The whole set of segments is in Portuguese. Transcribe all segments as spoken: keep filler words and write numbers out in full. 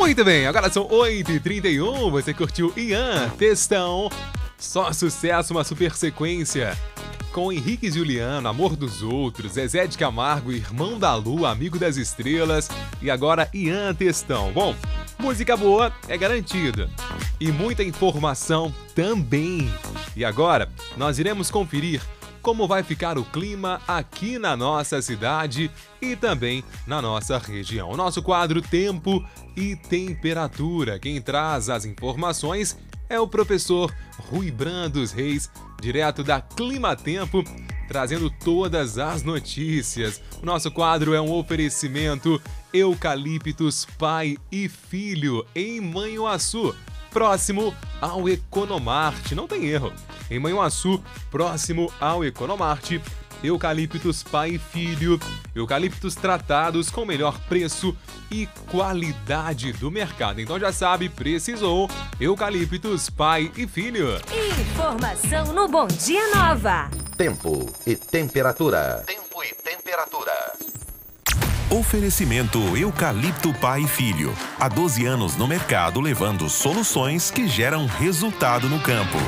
Muito bem, agora são oito e trinta e um, você curtiu Ian, Textão, só sucesso, uma super sequência. Com Henrique e Juliano, Amor dos Outros, Zezé de Camargo, Irmão da Lua, Amigo das Estrelas e agora Ian, Textão. Bom, música boa é garantida e muita informação também. E agora nós iremos conferir como vai ficar o clima aqui na nossa cidade e também na nossa região. O nosso quadro Tempo e Temperatura. Quem traz as informações é o professor Rui Brandos Reis, direto da Clima Tempo, trazendo todas as notícias. O nosso quadro é um oferecimento Eucaliptus Pai e Filho em Manhuaçu, próximo ao Economarte, não tem erro. Em Manhuaçu, próximo ao Economarte, Eucaliptus Pai e Filho, eucaliptos tratados com melhor preço e qualidade do mercado. Então já sabe, precisou, Eucaliptus Pai e Filho. Informação no Bom Dia Nova. Tempo e temperatura. Tempo e temperatura. Oferecimento Eucalipto Pai e Filho. Há doze anos no mercado, levando soluções que geram resultado no campo.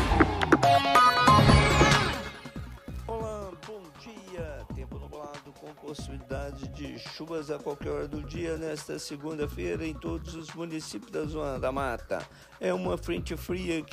Olá, bom dia. Tempo nublado com possibilidade de chuvas a qualquer hora do dia nesta segunda-feira em todos os municípios da Zona da Mata. É uma frente fria